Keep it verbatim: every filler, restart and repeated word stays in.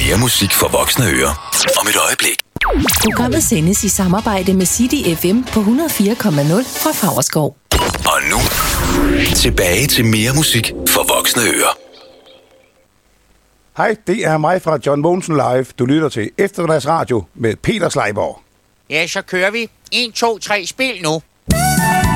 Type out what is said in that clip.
Mere musik for voksne ører. Om et øjeblik. Programmet sendes i samarbejde med City F M på hundrede og fire komma nul fra Favrskov. Og nu, tilbage til mere musik for voksne ører. Hej, det er mig fra John Mogensen Live. Du lytter til Eftermiddags Radio med Peter Sleiborg. Ja, så kører vi. en, to, tre, spil nu.